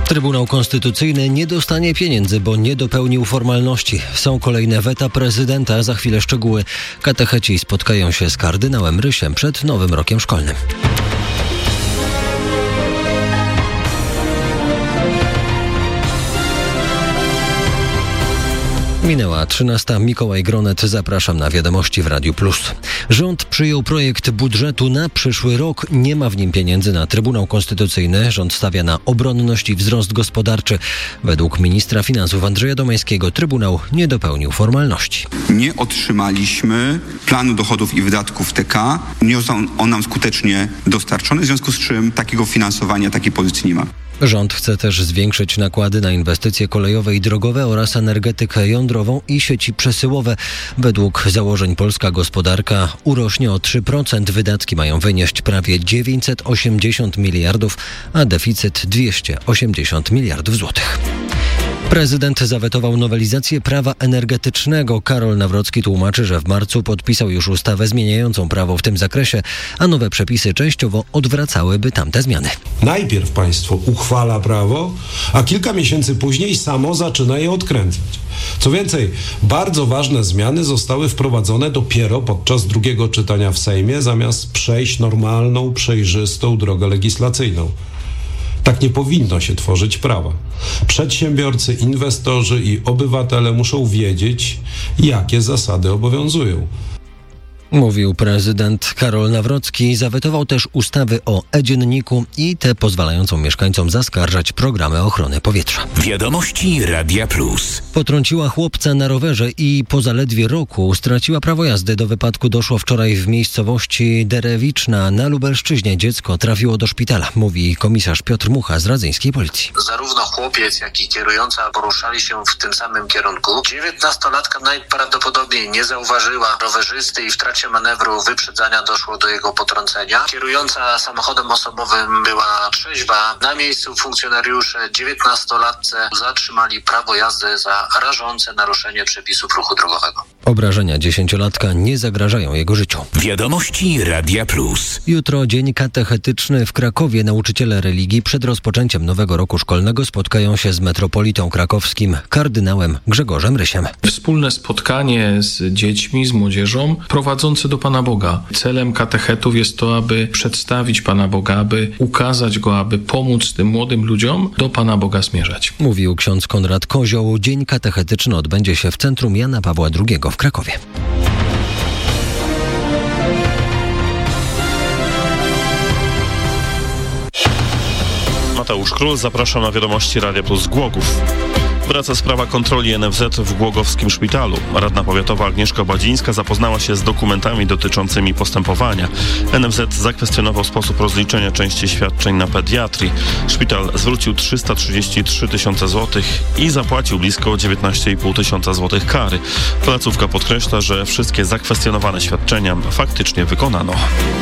Trybunał Konstytucyjny nie dostanie pieniędzy, bo nie dopełnił formalności. Są kolejne weta prezydenta, za chwilę szczegóły. Katecheci spotkają się z kardynałem Rysiem przed nowym rokiem szkolnym. Minęła 13. Mikołaj Gronet. Zapraszam na wiadomości w Radiu Plus. Rząd przyjął projekt budżetu na przyszły rok. Nie ma w nim pieniędzy na Trybunał Konstytucyjny. Rząd stawia na obronność i wzrost gospodarczy. Według ministra finansów Andrzeja Domańskiego Trybunał nie dopełnił formalności. Nie otrzymaliśmy planu dochodów i wydatków TK. Nie został on nam skutecznie dostarczony, w związku z czym takiego finansowania, takiej pozycji nie ma. Rząd chce też zwiększyć nakłady na inwestycje kolejowe i drogowe oraz energetykę jądrową i sieci przesyłowe. Według założeń polska gospodarka urośnie o 3%. Wydatki mają wynieść prawie 980 miliardów, a deficyt 280 miliardów złotych. Prezydent zawetował nowelizację prawa energetycznego. Karol Nawrocki tłumaczy, że w marcu podpisał już ustawę zmieniającą prawo w tym zakresie, a nowe przepisy częściowo odwracałyby tamte zmiany. Najpierw państwo uchwala prawo, a kilka miesięcy później samo zaczyna je odkręcać. Co więcej, bardzo ważne zmiany zostały wprowadzone dopiero podczas drugiego czytania w Sejmie, zamiast przejść normalną, przejrzystą drogę legislacyjną. Tak nie powinno się tworzyć prawa. Przedsiębiorcy, inwestorzy i obywatele muszą wiedzieć, jakie zasady obowiązują. Mówił prezydent Karol Nawrocki. Zawetował też ustawy o e-dzienniku i tę pozwalającą mieszkańcom zaskarżać programy ochrony powietrza. Wiadomości Radia Plus. Potrąciła chłopca na rowerze i po zaledwie roku straciła prawo jazdy. Do wypadku doszło wczoraj w miejscowości Derewiczna na Lubelszczyźnie. Dziecko trafiło do szpitala, mówi komisarz Piotr Mucha z radzyńskiej policji. Zarówno chłopiec, jak i kierująca poruszali się w tym samym kierunku. 19-latka najprawdopodobniej nie zauważyła rowerzysty i w trakcie manewru wyprzedzania doszło do jego potrącenia. Kierująca samochodem osobowym była trzeźwa. Na miejscu funkcjonariusze 19-latce zatrzymali prawo jazdy za rażące naruszenie przepisów ruchu drogowego. Obrażenia 10-latka nie zagrażają jego życiu. Wiadomości Radia Plus. Jutro dzień katechetyczny w Krakowie. Nauczyciele religii przed rozpoczęciem nowego roku szkolnego spotkają się z metropolitą krakowskim, kardynałem Grzegorzem Rysiem. Wspólne spotkanie z dziećmi, z młodzieżą prowadzące do Pana Boga. Celem katechetów jest to, aby przedstawić Pana Boga, aby ukazać Go, aby pomóc tym młodym ludziom do Pana Boga zmierzać. Mówił ksiądz Konrad Kozioł. Dzień katechetyczny odbędzie się w Centrum Jana Pawła II w Krakowie. Mateusz Król, zapraszam na wiadomości Radia Plus Głogów. Wraca sprawa kontroli NFZ w Głogowskim szpitalu. Radna powiatowa Agnieszka Badzińska zapoznała się z dokumentami dotyczącymi postępowania. NFZ zakwestionował sposób rozliczenia części świadczeń na pediatrii. Szpital zwrócił 333 tysiące złotych i zapłacił blisko 19,5 tysiąca złotych kary. Placówka podkreśla, że wszystkie zakwestionowane świadczenia faktycznie wykonano.